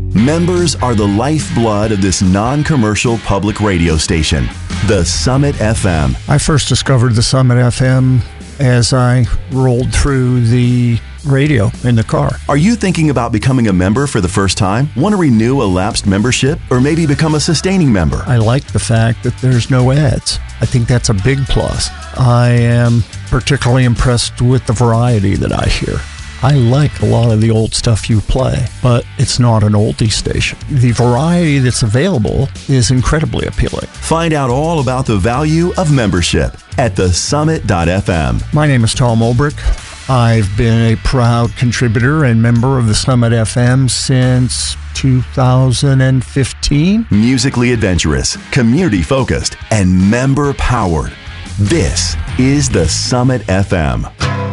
Members are the lifeblood of this non-commercial public radio station, the Summit FM. I first discovered the Summit FM as I rolled through the radio in the car. Are you thinking about becoming a member for the first time? Want to renew a lapsed membership or maybe become a sustaining member? I like the fact that there's no ads. I think that's a big plus. I am particularly impressed with the variety that I hear. I like a lot of the old stuff you play, but it's not an oldie station. The variety that's available is incredibly appealing. Find out all about the value of membership at thesummit.fm. My name is Tom Olbrich. I've been a proud contributor and member of the Summit FM since 2015. Musically adventurous, community-focused, and member-powered. This is the Summit FM.